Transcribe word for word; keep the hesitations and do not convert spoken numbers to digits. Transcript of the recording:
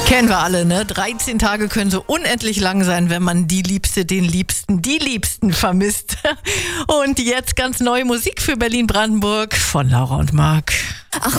Kennen wir alle, ne? dreizehn Tage können so unendlich lang sein, wenn man die Liebste, den Liebsten, die Liebsten vermisst. Und jetzt ganz neue Musik für Berlin-Brandenburg von Laura und Marc. Ach,